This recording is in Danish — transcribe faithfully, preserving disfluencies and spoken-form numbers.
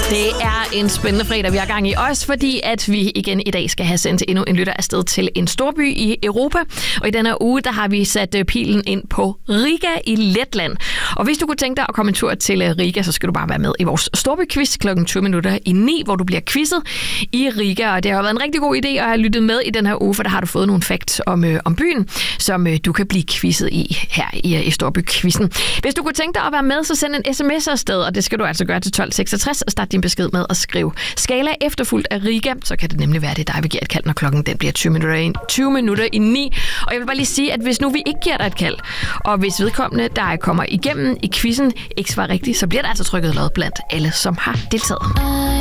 Det er en spændende fredag, vi har gang i, også fordi at vi igen i dag skal have sendt endnu en lytter afsted til en storby i Europa. Og i denne uge, der har vi sat pilen ind på Riga i Letland. Og hvis du kunne tænke dig at komme en tur til Riga, så skal du bare være med i vores storbyquiz klokken tyve minutter i ni, hvor du bliver quizzet i Riga. Og det har været en rigtig god idé at have lyttet med i den her uge, for der har du fået nogle facts om, øh, om byen, som øh, du kan blive quizzet i her i, i Storby-quizzen. Hvis du kunne tænke dig at være med, så send en sms afsted, og det skal du altså gøre til tolv seksogtres og start din besked med at skrive Skala efterfulgt af Riga, så kan det nemlig være, det dig, vi giver et kald, når klokken den bliver tyve minutter i, tyve minutter i ni. Og jeg vil bare lige sige, at hvis nu vi ikke giver dig et kald, og hvis vedkommende, der kommer igennem i quizzen, ikke svarer rigtigt, så bliver der altså trykket lod blandt alle, som har deltaget.